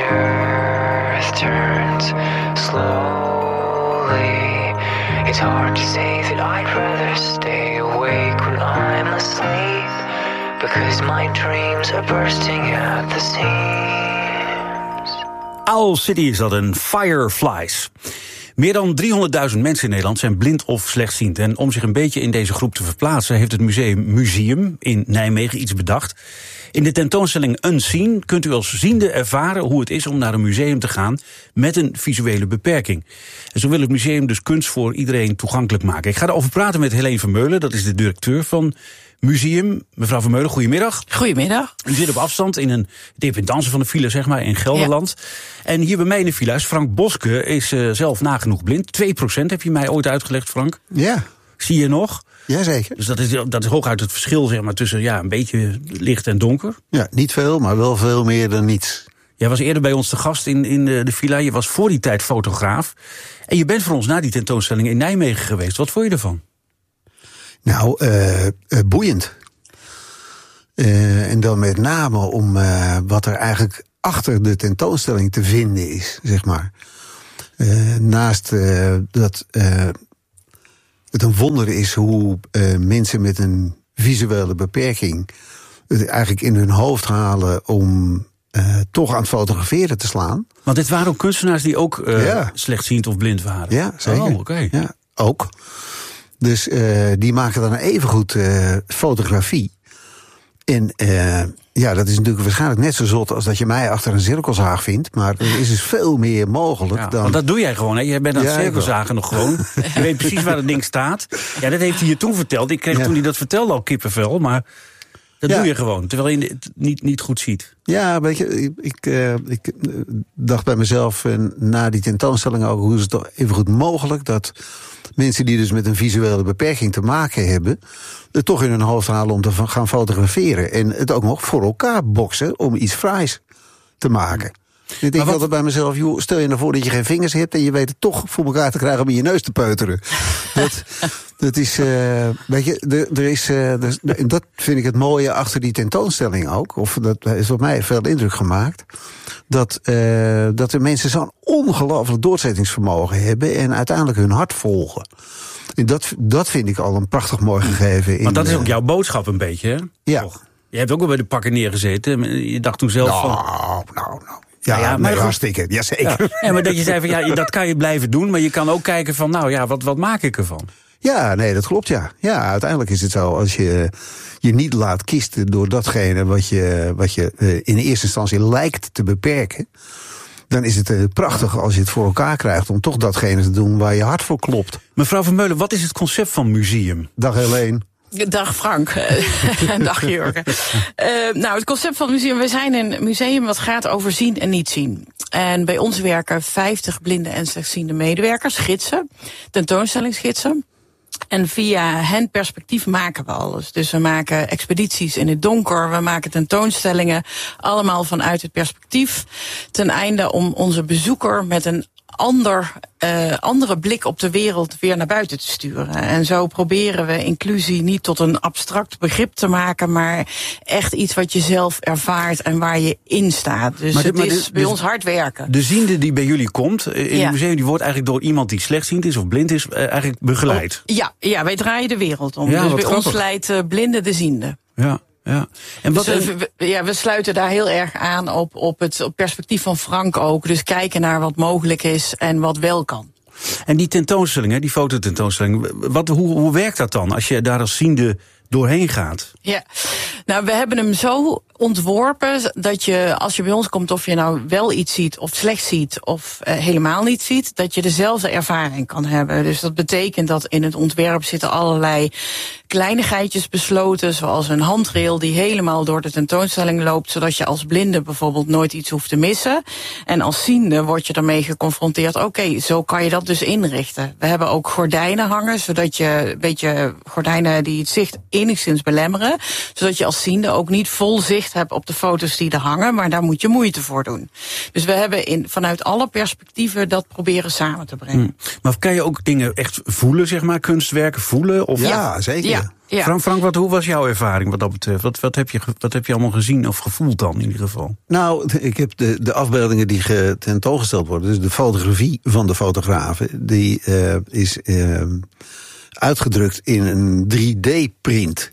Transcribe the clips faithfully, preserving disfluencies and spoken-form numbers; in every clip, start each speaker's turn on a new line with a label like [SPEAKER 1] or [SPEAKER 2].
[SPEAKER 1] earth turns slowly. It's hard to say that I'd rather stay awake when I'm asleep, because my dreams are bursting at the seams.
[SPEAKER 2] Owl City is dat, een Fireflies. Meer dan driehonderdduizend mensen in Nederland zijn blind of slechtziend. En om zich een beetje in deze groep te verplaatsen heeft het museum Museum in Nijmegen iets bedacht. In de tentoonstelling Unseen kunt u als ziende ervaren hoe het is om naar een museum te gaan met een visuele beperking. En zo wil het museum dus kunst voor iedereen toegankelijk maken. Ik ga erover praten met Helene Vermeulen, dat is de directeur van Museum. Mevrouw Vermeulen, goedemiddag.
[SPEAKER 3] Goedemiddag.
[SPEAKER 2] U zit op afstand in een dependance van de file, zeg maar, in Gelderland. Ja. En hier bij mij in de villa is Frank Boske, is uh, zelf nagenoeg blind. twee procent heb je mij ooit uitgelegd, Frank.
[SPEAKER 4] Ja.
[SPEAKER 2] Zie je nog?
[SPEAKER 4] Jazeker.
[SPEAKER 2] Dus dat is, dat is hooguit het verschil, zeg maar, tussen ja, een beetje licht en donker.
[SPEAKER 4] Ja, niet veel, maar wel veel meer dan niets.
[SPEAKER 2] Jij was eerder bij ons te gast in, in de, de villa. Je was voor die tijd fotograaf. En je bent voor ons na die tentoonstelling in Nijmegen geweest. Wat vond je ervan?
[SPEAKER 4] Nou, uh, uh, boeiend. Uh, en dan met name om uh, wat er eigenlijk achter de tentoonstelling te vinden is, zeg maar. Uh, naast uh, dat uh, het een wonder is hoe uh, mensen met een visuele beperking het eigenlijk in hun hoofd halen om uh, toch aan het fotograferen te slaan.
[SPEAKER 2] Want dit waren ook kunstenaars die ook uh,
[SPEAKER 4] ja.
[SPEAKER 2] slechtziend of blind waren?
[SPEAKER 4] Ja, zeker.
[SPEAKER 2] Oh, okay.
[SPEAKER 4] Ja, ook. Dus uh, die maken dan evengoed uh, fotografie. En uh, ja, dat is natuurlijk waarschijnlijk net zo zot als dat je mij achter een cirkelzaag vindt. Maar er is dus veel meer mogelijk
[SPEAKER 2] ja,
[SPEAKER 4] dan...
[SPEAKER 2] Want dat doe jij gewoon, hè? Jij bent aan het ja, cirkelzagen nog gewoon. Je weet precies waar het ding staat. Ja, dat heeft hij je toen verteld. Ik kreeg ja. toen hij dat vertelde al kippenvel, maar dat ja. doe je gewoon. Terwijl je het niet, niet goed ziet.
[SPEAKER 4] Ja, weet je, ik, ik, uh, ik dacht bij mezelf uh, na die tentoonstelling ook, hoe is het toch even goed mogelijk dat mensen die dus met een visuele beperking te maken hebben, het toch in hun hoofd halen om te gaan fotograferen. En het ook nog voor elkaar boksen om iets fraais te maken. Ik denk wat... altijd bij mezelf, joh, stel je nou voor dat je geen vingers hebt en je weet het toch voor elkaar te krijgen om in je neus te peuteren. dat, dat is, uh, weet je, er, er is, uh, er, dat vind ik het mooie achter die tentoonstelling ook. Of dat is op mij veel indruk gemaakt. Dat, uh, dat de mensen zo'n ongelooflijk doorzettingsvermogen hebben en uiteindelijk hun hart volgen. En dat, dat vind ik al een prachtig mooi gegeven.
[SPEAKER 2] Maar dat is ook jouw boodschap een beetje, hè?
[SPEAKER 4] Ja.
[SPEAKER 2] Toch? Je hebt ook wel bij de pakken neergezeten. Je dacht toen zelf
[SPEAKER 4] nou,
[SPEAKER 2] van...
[SPEAKER 4] Nou, nou, nou. Ja, ja,
[SPEAKER 2] maar
[SPEAKER 4] nee, hartstikke. Jazeker.
[SPEAKER 2] Ja, ja, maar dat je zei van, ja, dat kan je blijven doen, maar je kan ook kijken van, nou ja, wat, wat maak ik ervan?
[SPEAKER 4] Ja, nee, dat klopt, ja. Ja, uiteindelijk is het zo, als je je niet laat kisten door datgene wat je, wat je uh, in eerste instantie lijkt te beperken, dan is het uh, prachtig als je het voor elkaar krijgt om toch datgene te doen waar je hart voor klopt.
[SPEAKER 2] Mevrouw Vermeulen, wat is het concept van Museum?
[SPEAKER 4] Dag Helene.
[SPEAKER 3] Dag Frank. Dag Jurgen. Uh, nou, het concept van het museum. We zijn een museum wat gaat over zien en niet zien. En bij ons werken vijftig blinde en slechtziende medewerkers, gidsen, tentoonstellingsgidsen. En via hen perspectief maken we alles. Dus we maken expedities in het donker, we maken tentoonstellingen, allemaal vanuit het perspectief. Ten einde om onze bezoeker met een ander, uh, andere blik op de wereld weer naar buiten te sturen. En zo proberen we inclusie niet tot een abstract begrip te maken, maar echt iets wat je zelf ervaart en waar je in staat. Dus maar de, het is de, bij de, ons hard werken.
[SPEAKER 2] De ziende die bij jullie komt, in ja. het museum, die wordt eigenlijk door iemand die slechtziend is of blind is, uh, eigenlijk begeleid.
[SPEAKER 3] Oh, ja, ja, wij draaien de wereld om.
[SPEAKER 2] Ja,
[SPEAKER 3] dus bij
[SPEAKER 2] grappig.
[SPEAKER 3] ons leidt uh, blinde de ziende.
[SPEAKER 2] Ja. Ja. En wat
[SPEAKER 3] dus, we, ja, we sluiten daar heel erg aan op, op het op perspectief van Frank ook. Dus kijken naar wat mogelijk is en wat wel kan.
[SPEAKER 2] En die tentoonstelling, hè, die fototentoonstelling, wat, hoe, hoe werkt dat dan als je daar als ziende doorheen gaat?
[SPEAKER 3] Ja, nou, we hebben hem zo ontworpen dat je, als je bij ons komt, of je nou wel iets ziet of slecht ziet of uh, helemaal niet ziet, dat je dezelfde ervaring kan hebben. Dus dat betekent dat in het ontwerp zitten allerlei kleinigheidjes besloten, zoals een handrail die helemaal door de tentoonstelling loopt, zodat je als blinde bijvoorbeeld nooit iets hoeft te missen. En als ziende word je daarmee geconfronteerd, oké, okay, zo kan je dat dus inrichten. We hebben ook gordijnen hangen, zodat je een beetje gordijnen die het zicht enigszins belemmeren. Zodat je als ziende ook niet vol zicht hebt op de foto's die er hangen. Maar daar moet je moeite voor doen. Dus we hebben in, vanuit alle perspectieven dat proberen samen te brengen.
[SPEAKER 2] Hmm. Maar kan je ook dingen echt voelen, zeg maar, kunstwerken voelen? Of...
[SPEAKER 4] Ja,
[SPEAKER 3] Ja,
[SPEAKER 4] zeker.
[SPEAKER 3] ja. Ja.
[SPEAKER 2] Frank, Frank wat, hoe was jouw ervaring wat dat betreft? Wat, wat, heb je, wat heb je allemaal gezien of gevoeld dan in ieder geval?
[SPEAKER 4] Nou, ik heb de, de afbeeldingen die tentoongesteld worden, dus de fotografie van de fotografen, die uh, is uh, uitgedrukt in een drie D-print.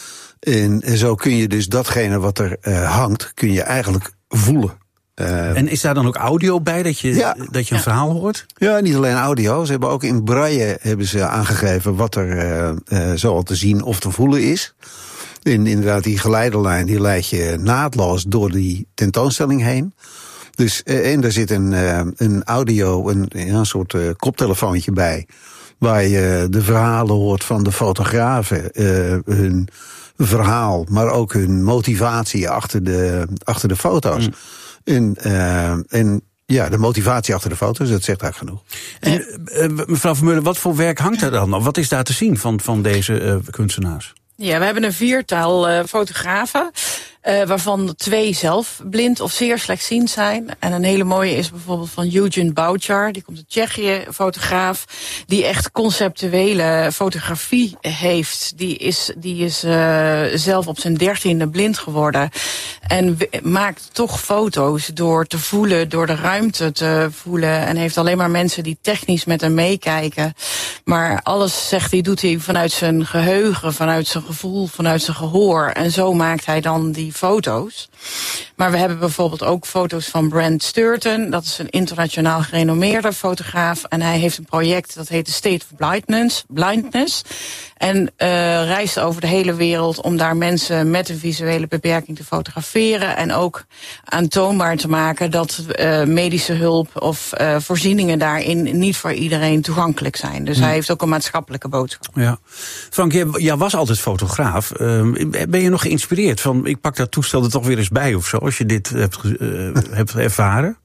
[SPEAKER 4] En, en zo kun je dus datgene wat er uh, hangt, kun je eigenlijk voelen. Uh,
[SPEAKER 2] en is daar dan ook audio bij, dat je,
[SPEAKER 4] ja.
[SPEAKER 2] dat je een
[SPEAKER 3] Ja.
[SPEAKER 2] verhaal hoort?
[SPEAKER 4] Ja, niet alleen audio. Ze hebben ook in braille hebben ze aangegeven wat er uh, uh, zoal te zien of te voelen is. En inderdaad, die geleidelijn die leidt je naadloos door die tentoonstelling heen. Dus, uh, en daar zit een, uh, een audio, een, ja, een soort uh, koptelefoontje bij, waar je de verhalen hoort van de fotografen, uh, hun verhaal, maar ook hun motivatie achter de, achter de foto's. Mm. En, uh, en ja, de motivatie achter de foto's, dat zegt eigenlijk genoeg.
[SPEAKER 2] En, uh, mevrouw Vermeulen, wat voor werk hangt er dan? Of wat is daar te zien van, van deze uh, kunstenaars?
[SPEAKER 3] Ja, we hebben een viertal uh, fotografen. Uh, waarvan twee zelf blind of zeer slechtziend zijn. En een hele mooie is bijvoorbeeld van Eugen Bouchar. Die komt uit Tsjechië, fotograaf. Die echt conceptuele fotografie heeft. Die is, die is uh, zelf op zijn dertiende blind geworden. En w- maakt toch foto's door te voelen, door de ruimte te voelen. En heeft alleen maar mensen die technisch met hem meekijken. Maar alles, zegt hij, doet hij vanuit zijn geheugen, vanuit zijn gevoel, vanuit zijn gehoor. En zo maakt hij dan die foto's. Maar we hebben bijvoorbeeld ook foto's van Brent Sturton. Dat is een internationaal gerenommeerde fotograaf. En hij heeft een project dat heet The State of Blindness. Blindness. En uh, reist over de hele wereld om daar mensen met een visuele beperking te fotograferen. En ook aantoonbaar te maken dat uh, medische hulp of uh, voorzieningen daarin niet voor iedereen toegankelijk zijn. Dus hmm. hij heeft ook een maatschappelijke boodschap.
[SPEAKER 2] Ja. Frank, jij, jij was altijd fotograaf. Uh, ben je nog geïnspireerd van, ik pak dat toestel er toch weer eens bij of zo, als je dit hebt, uh, hebt ervaren?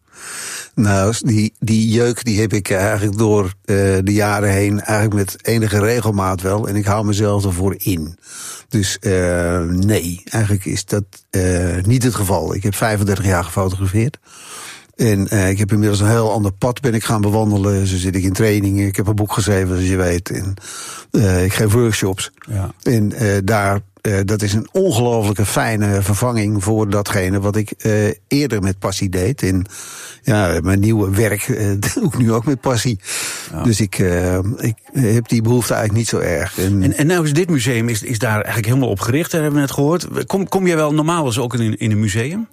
[SPEAKER 4] Nou, die, die jeuk die heb ik eigenlijk door uh, de jaren heen eigenlijk met enige regelmaat wel. En ik hou mezelf ervoor in. Dus uh, nee, eigenlijk is dat uh, niet het geval. Ik heb vijfendertig jaar gefotografeerd. En uh, ik heb inmiddels een heel ander pad ben ik gaan bewandelen. Zo zit ik in trainingen. Ik heb een boek geschreven, zoals je weet. En uh, ik geef workshops. Ja. En uh, daar... Uh, dat is een ongelooflijke fijne vervanging voor datgene wat ik uh, eerder met passie deed. En ja, mijn nieuwe werk uh, doe ik nu ook met passie. Ja. Dus ik, uh, ik heb die behoefte eigenlijk niet zo erg. En,
[SPEAKER 2] en, en nou is dit museum is, is daar eigenlijk helemaal op gericht, dat hebben we net gehoord. Kom, kom jij wel normaal eens ook in, in een museum?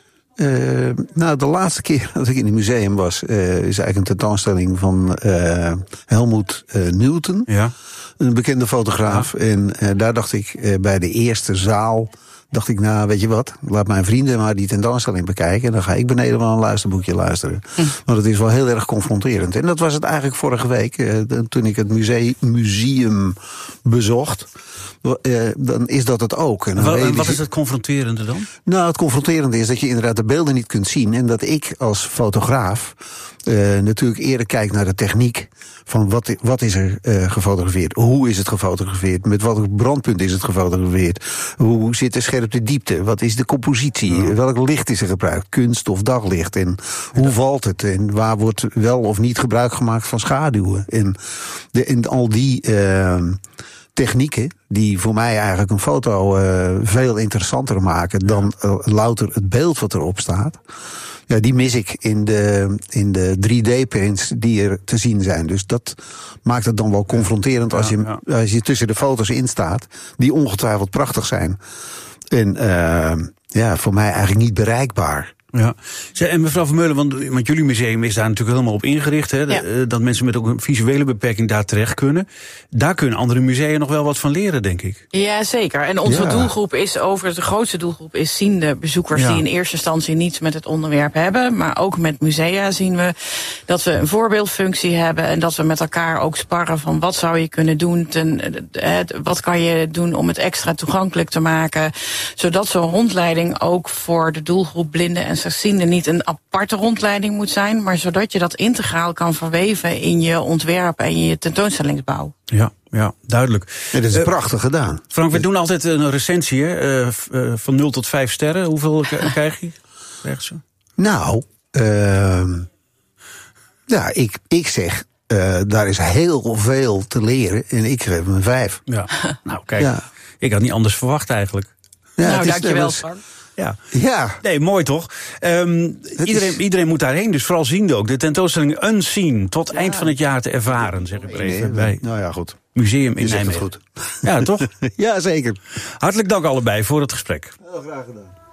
[SPEAKER 4] Uh, nou, de laatste keer dat ik in het museum was, uh, is eigenlijk een tentoonstelling van uh, Helmut uh, Newton. Ja. Een bekende fotograaf. Ja. En uh, daar dacht ik uh, bij de eerste zaal, dacht ik, nou, weet je wat, laat mijn vrienden maar die tentoonstelling bekijken. En dan ga ik beneden wel een luisterboekje luisteren. Hm. Want het is wel heel erg confronterend. En dat was het eigenlijk vorige week, uh, toen ik het museum, museum bezocht. Uh, dan is dat het ook. En
[SPEAKER 2] wat, wat is het confronterende dan?
[SPEAKER 4] Nou, het confronterende is dat je inderdaad de beelden niet kunt zien. En dat ik als fotograaf uh, natuurlijk eerder kijk naar de techniek. Van wat, wat is er uh, gefotografeerd? Hoe is het gefotografeerd? Met welk brandpunt is het gefotografeerd? Hoe zit de scherpte diepte? Wat is de compositie? Ja. Welk licht is er gebruikt? Kunst of daglicht? En hoe ja. valt het? En waar wordt wel of niet gebruik gemaakt van schaduwen? En, de, en al die uh, technieken die voor mij eigenlijk een foto uh, veel interessanter maken dan uh, louter het beeld wat erop staat. Ja, die mis ik in de, in de drie D-prints die er te zien zijn. Dus dat maakt het dan wel confronterend als je, ja, ja. als je tussen de foto's in staat, die ongetwijfeld prachtig zijn. En uh, ja, voor mij eigenlijk niet bereikbaar.
[SPEAKER 2] Ja. En mevrouw Vermeulen, want, want jullie museum is daar natuurlijk helemaal op ingericht. Hè, ja. Dat mensen met ook een visuele beperking daar terecht kunnen. Daar kunnen andere musea nog wel wat van leren, denk ik.
[SPEAKER 3] Ja, zeker. En onze ja. doelgroep is over, de grootste doelgroep is ziende bezoekers ja. die in eerste instantie niets met het onderwerp hebben. Maar ook met musea zien we dat we een voorbeeldfunctie hebben. En dat we met elkaar ook sparren van wat zou je kunnen doen. Ten, wat kan je doen om het extra toegankelijk te maken. Zodat zo'n rondleiding ook voor de doelgroep blinden en slechtziende niet een aparte rondleiding moet zijn, maar zodat je dat integraal kan verweven in je ontwerp en je tentoonstellingsbouw.
[SPEAKER 2] Ja, ja, duidelijk.
[SPEAKER 4] Ja, dat is
[SPEAKER 2] Uh,
[SPEAKER 4] prachtig gedaan.
[SPEAKER 2] Frank, we doen altijd een recensie, hè? Uh, uh, van nul tot vijf sterren. Hoeveel k- krijg je? Zo?
[SPEAKER 4] Nou, uh, ja, ik, ik zeg, uh, daar is heel veel te leren en ik geef hem een vijf.
[SPEAKER 2] Ja, nou kijk,
[SPEAKER 4] Ja.
[SPEAKER 2] ik had niet anders verwacht eigenlijk.
[SPEAKER 4] Ja,
[SPEAKER 3] nou,
[SPEAKER 4] het is-
[SPEAKER 3] dankjewel,
[SPEAKER 4] het
[SPEAKER 3] Frank.
[SPEAKER 2] Ja.
[SPEAKER 4] Ja,
[SPEAKER 2] Nee, mooi toch? Um, iedereen,
[SPEAKER 4] is-
[SPEAKER 2] iedereen moet daarheen, dus vooral ziende ook. De tentoonstelling Unseen, tot eind van het jaar te ervaren, zeg ik maar even. Bij
[SPEAKER 4] nou ja, goed.
[SPEAKER 2] Museum in
[SPEAKER 4] Je zegt het
[SPEAKER 2] Nijmegen.
[SPEAKER 4] goed.
[SPEAKER 2] Ja, toch?
[SPEAKER 4] Ja, zeker.
[SPEAKER 2] Hartelijk dank allebei voor het gesprek.
[SPEAKER 4] Heel graag gedaan.